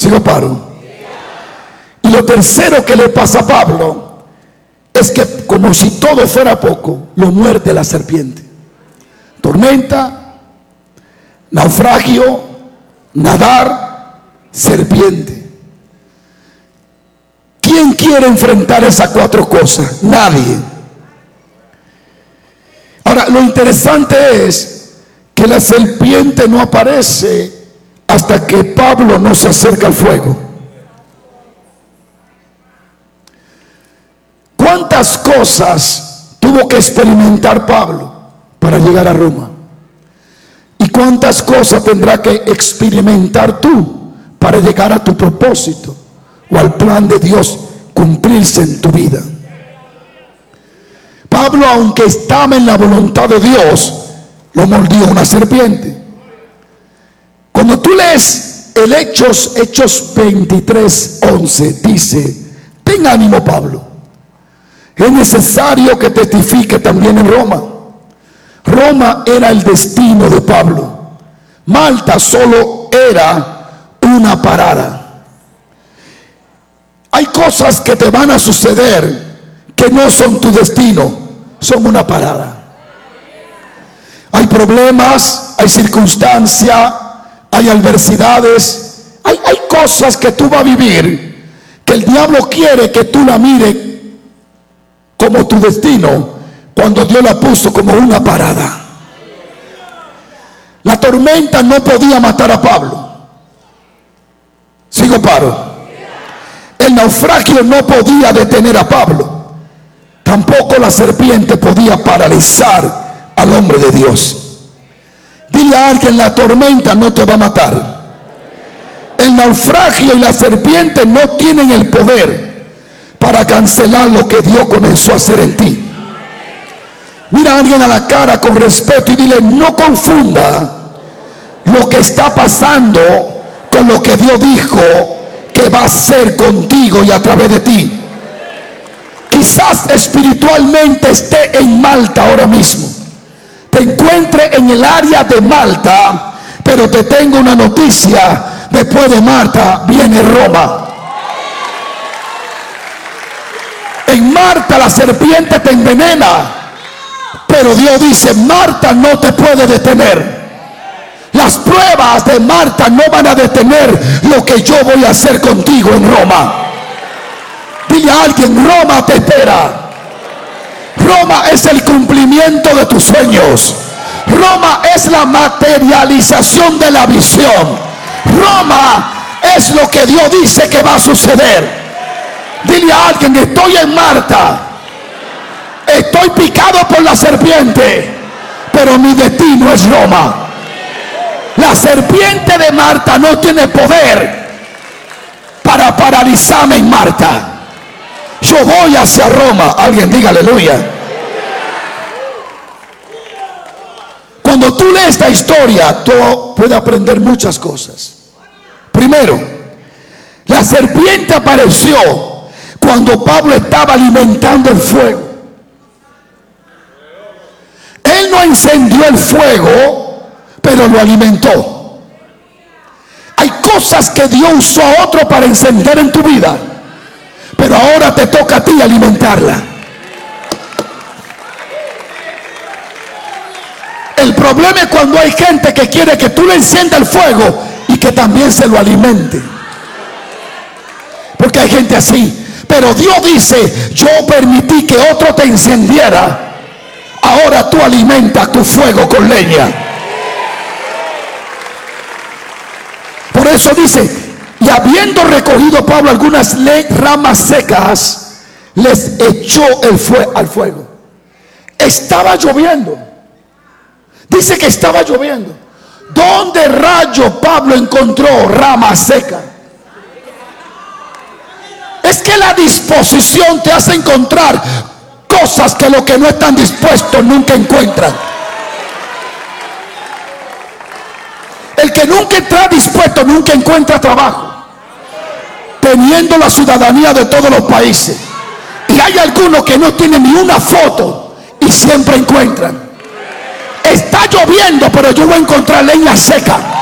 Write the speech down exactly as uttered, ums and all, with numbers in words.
¿Sigo paro? Y lo tercero que le pasa a Pablo es que, como si todo fuera poco, lo muerde la serpiente. Tormenta, naufragio, nadar, serpiente. ¿Quién quiere enfrentar esas cuatro cosas? Nadie. Ahora, lo interesante es que la serpiente no aparece hasta que Pablo no se acerca al fuego. ¿Cuántas cosas tuvo que experimentar Pablo para llegar a Roma? ¿Y cuántas cosas tendrá que experimentar tú para llegar a tu propósito o al plan de Dios cumplirse en tu vida? Pablo, aunque estaba en la voluntad de Dios, lo mordió una serpiente. Cuando tú lees el Hechos, Hechos veintitrés, once, dice: ten ánimo, Pablo, es necesario que testifique también en Roma. Roma era el destino de Pablo. Malta solo era una parada. Hay cosas que te van a suceder que no son tu destino, son una parada. Hay problemas, hay circunstancias, hay adversidades, hay, hay cosas que tú vas a vivir que el diablo quiere que tú la mires como tu destino, cuando Dios la puso como una parada. La tormenta no podía matar a Pablo. Sigo paro. El naufragio no podía detener a Pablo. Tampoco la serpiente podía paralizar al hombre de Dios. Dile a alguien: la tormenta no te va a matar. El naufragio y la serpiente no tienen el poder para cancelar lo que Dios comenzó a hacer en ti. Mira a alguien a la cara con respeto y dile: no confunda lo que está pasando con lo que Dios dijo que va a hacer contigo y a través de ti. Quizás espiritualmente esté en Malta ahora mismo, te encuentre en el área de Malta, pero te tengo una noticia: después de Malta viene Roma. En Malta la serpiente te envenena, pero Dios dice: Malta no te puede detener. Las pruebas de Malta no van a detener lo que yo voy a hacer contigo en Roma. Dile a alguien: Roma te espera. Roma es el cumplimiento de tus sueños. Roma es la materialización de la visión. Roma es lo que Dios dice que va a suceder. Dile a alguien: estoy en Malta, estoy picado por la serpiente, pero mi destino es Roma. La serpiente de Malta no tiene poder para paralizarme en Malta. Yo voy hacia Roma. Alguien diga aleluya. Cuando tú lees esta historia, tú puedes aprender muchas cosas. Primero, la serpiente apareció cuando Pablo estaba alimentando el fuego. Él no encendió el fuego, pero lo alimentó. Hay cosas que Dios usó a otro para encender en tu vida, pero ahora te toca a ti alimentarla. El problema es cuando hay gente que quiere que tú le enciendas el fuego y que también se lo alimente. Porque hay gente así. Pero Dios dice: yo permití que otro te encendiera, ahora tú alimentas tu fuego con leña. Por eso dice: y habiendo recogido Pablo algunas ramas secas, les echó el fuego al fuego. Estaba lloviendo. Dice que estaba lloviendo. ¿Dónde rayo Pablo encontró ramas secas? Es que la disposición te hace encontrar cosas que los que no están dispuestos nunca encuentran. El que nunca está dispuesto nunca encuentra trabajo, teniendo la ciudadanía de todos los países. Y hay algunos que no tienen ni una foto y siempre encuentran. Está lloviendo, pero yo voy a encontrar leña seca.